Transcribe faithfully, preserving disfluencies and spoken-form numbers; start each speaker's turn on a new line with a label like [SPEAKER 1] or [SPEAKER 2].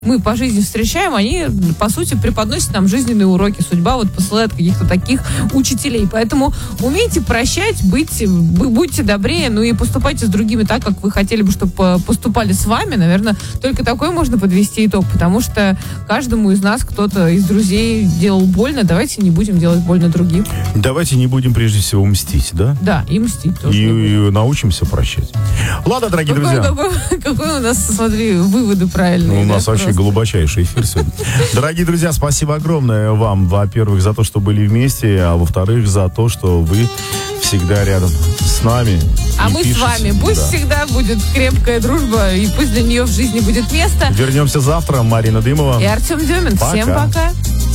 [SPEAKER 1] мы по жизни встречаем, они, по сути, преподносят нам жизненные уроки. Судьба вот посылает каких-то таких учителей. Поэтому умейте прощать, быть, будьте добрее, ну и поступайте с другими так, как вы хотели бы, чтобы поступали с вами. Наверное, только такой можно подвести итог, потому что каждому из нас кто-то из друзей делал больно. Давайте не будем делать больно другим.
[SPEAKER 2] Давайте не будем прежде всего мстить, да?
[SPEAKER 1] Да, и мстить тоже.
[SPEAKER 2] И, и научимся прощать. Ладно, дорогие
[SPEAKER 1] какой,
[SPEAKER 2] друзья.
[SPEAKER 1] Какой, какой у нас, смотри, выводы правильные.
[SPEAKER 2] Ну, у нас
[SPEAKER 1] да,
[SPEAKER 2] вообще
[SPEAKER 1] просто.
[SPEAKER 2] глубочайший эфир сегодня. Дорогие друзья, спасибо огромное вам, во-первых, за то, что были вместе, а во-вторых, за то, что вы всегда рядом с нами.
[SPEAKER 1] А мы
[SPEAKER 2] пишете.
[SPEAKER 1] с вами. Пусть
[SPEAKER 2] Да.
[SPEAKER 1] всегда будет крепкая дружба, и пусть для нее в жизни будет место.
[SPEAKER 2] Вернемся завтра. Марина Дымова.
[SPEAKER 1] И Артем Демин.
[SPEAKER 2] Пока.
[SPEAKER 1] Всем пока.